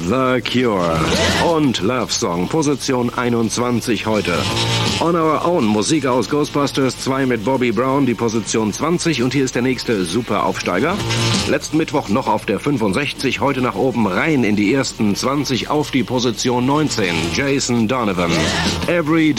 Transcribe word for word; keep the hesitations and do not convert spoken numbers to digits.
The Cure und Love Song, Position einundzwanzig heute. On Our Own, Musik aus Ghostbusters zwei mit Bobby Brown, die Position zwanzig, und hier ist der nächste Superaufsteiger. Letzten Mittwoch noch auf der fünfundsechzig, heute nach oben rein in die ersten zwanzig auf die Position neunzehn. Jason Donovan. Every